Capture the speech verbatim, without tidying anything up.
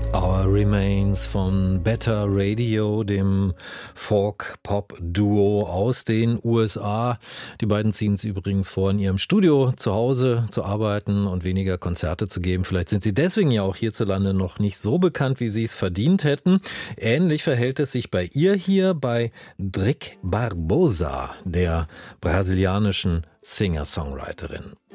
Our Remains von Better Radio, dem Folk-Pop-Duo aus den U S A. Die beiden ziehen es übrigens vor, in ihrem Studio zu Hause zu arbeiten und weniger Konzerte zu geben. Vielleicht sind sie deswegen ja auch hierzulande noch nicht so bekannt, wie sie es verdient hätten. Ähnlich verhält es sich bei ihr hier, bei Drick Barbosa, der brasilianischen Singer-Songwriterin.